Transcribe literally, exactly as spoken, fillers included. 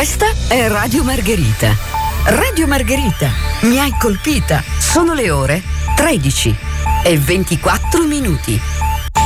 Questa è Radio Margherita. Radio Margherita, mi hai colpita. Sono le ore tredici e ventiquattro minuti.